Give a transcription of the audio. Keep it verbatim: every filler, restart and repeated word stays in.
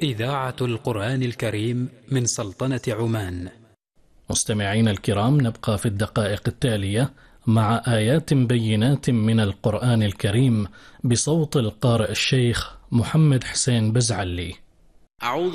إذاعة القرآن الكريم من سلطنة عمان. مستمعين الكرام، نبقى في الدقائق التالية مع آيات بينات من القرآن الكريم بصوت القارئ الشيخ محمد حسين بزعلي. أعوذ